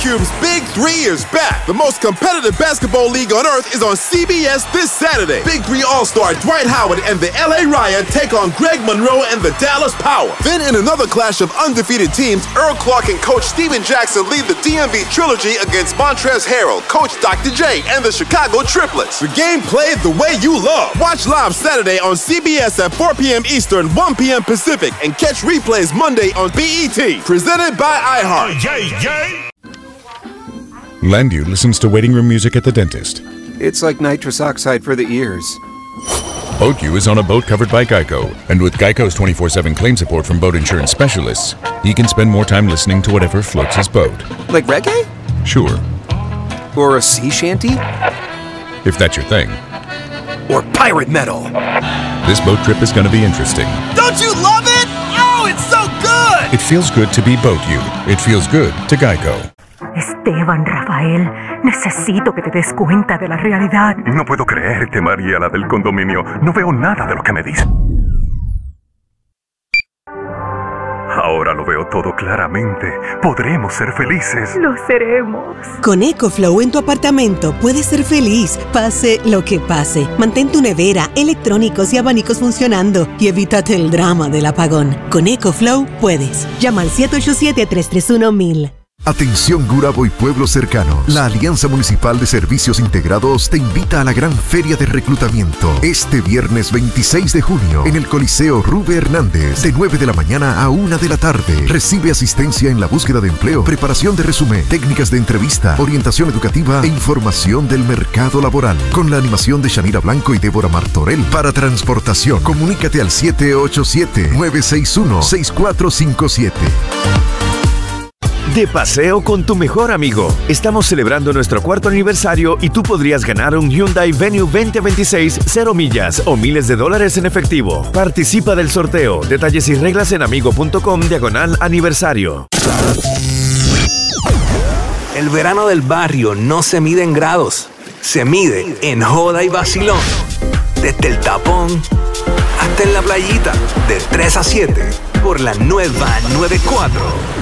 theCUBE's Big 3 is back. The most competitive basketball league on earth is on CBS this Saturday. Big 3 All-Star Dwight Howard and the LA Riot take on Greg Monroe and the Dallas Power. Then in another clash of undefeated teams, Earl Clark and Coach Steven Jackson lead the DMV Trilogy against Montrezl Harrell, Coach Dr. J, and the Chicago Triplets. The game played the way you love. Watch live Saturday on CBS at 4 p.m. Eastern, 1 p.m. Pacific, and catch replays Monday on BET. Presented by iHeart. Landu listens to waiting room music at the dentist. It's like nitrous oxide for the ears. BoatU is on a boat covered by Geico, and with Geico's 24/7 claim support from boat insurance specialists, he can spend more time listening to whatever floats his boat. Like reggae? Sure. Or a sea shanty? If that's your thing. Or pirate metal? This boat trip is going to be interesting. Don't you love it? Oh, it's so good! It feels good to be BoatU. It feels good to Geico. Esteban, Rafael, necesito que te des cuenta de la realidad. No puedo creerte, María, la del condominio. No veo nada de lo que me dice. Ahora lo veo todo claramente. Podremos ser felices. Lo seremos. Con EcoFlow en tu apartamento puedes ser feliz, pase lo que pase. Mantén tu nevera, electrónicos y abanicos funcionando y evítate el drama del apagón. Con EcoFlow puedes. Llama al 787-331-1000. Atención Gurabo y pueblos cercanos. La Alianza Municipal de Servicios Integrados te invita a la gran feria de reclutamiento este viernes 26 de junio en el Coliseo Rube Hernández de 9 de la mañana a 1 de la tarde. Recibe asistencia en la búsqueda de empleo, preparación de resumen, técnicas de entrevista, orientación educativa e información del mercado laboral. Con la animación de Shanira Blanco y Débora Martorell. Para transportación, comunícate al 787-961-6457. De paseo con tu mejor amigo. Estamos celebrando nuestro 4º aniversario y tú podrías ganar un Hyundai Venue 2026 0 millas o miles de dólares en efectivo. Participa del sorteo. Detalles y reglas en amigo.com/aniversario. El verano del barrio no se mide en grados, se mide en joda y vacilón. Desde el tapón hasta en la playita, de 3 a 7, por la nueva 94.